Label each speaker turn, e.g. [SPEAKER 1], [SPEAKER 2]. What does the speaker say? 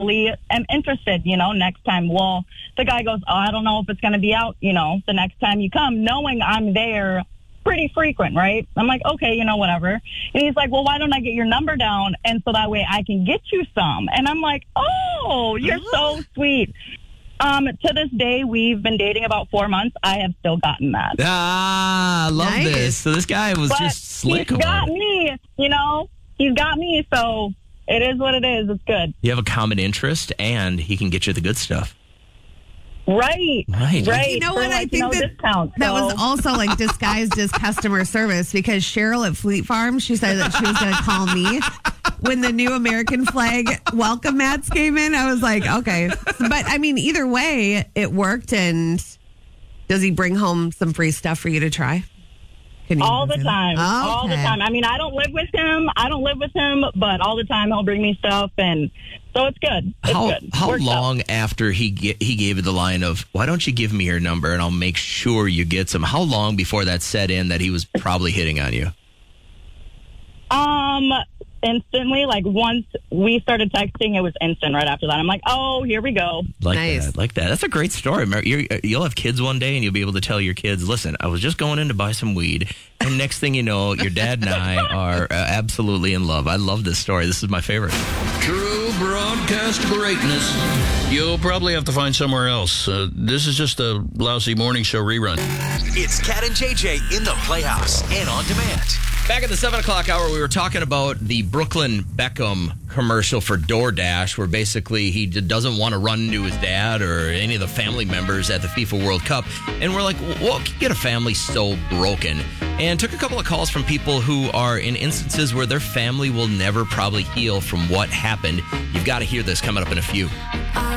[SPEAKER 1] really am interested, next time. Well, the guy goes, oh, I don't know if it's going to be out, the next time you come, knowing I'm there pretty frequent, right? I'm like, okay, whatever. And he's like, well, why don't I get your number down? And so that way I can get you some. And I'm like, oh, you're so sweet. To this day, we've been dating about 4 months. I have still gotten that.
[SPEAKER 2] I love this. So this guy was just slick.
[SPEAKER 1] He's got me, he's got me. So it is what it is. It's good.
[SPEAKER 2] You have a common interest, and he can get you the good stuff.
[SPEAKER 1] Right.
[SPEAKER 3] You know what? I think that was also like disguised as customer service, because Cheryl at Fleet Farm, she said that she was going to call me when the new American flag welcome mats came in. I was like, okay. But I mean, either way, it worked. And does he bring home some free stuff for you to try?
[SPEAKER 1] All the time.
[SPEAKER 3] Okay.
[SPEAKER 1] All the time. I mean, I don't live with him, but all the time he'll bring me stuff, and so it's good.
[SPEAKER 2] How long after he gave you the line of, why don't you give me your number and I'll make sure you get some? How long before that set in that he was probably hitting on you?
[SPEAKER 1] Instantly, like once we started texting, it was instant right after that. I'm like, oh, here we go.
[SPEAKER 2] Like that. That's a great story. You'll have kids one day and you'll be able to tell your kids, listen, I was just going in to buy some weed. And next thing you know, your dad and I are absolutely in love. I love this story. This is my favorite.
[SPEAKER 4] True broadcast greatness. You'll probably have to find somewhere else. This is just a lousy morning show rerun.
[SPEAKER 5] It's Cat and JJ in the Playhouse and on demand.
[SPEAKER 2] Back at the 7 o'clock hour, we were talking about the Brooklyn Beckham commercial for DoorDash, where basically he doesn't want to run into his dad or any of the family members at the FIFA World Cup. And we're like, what can get a family so broken? And took a couple of calls from people who are in instances where their family will never probably heal from what happened. You've got to hear this coming up in a few.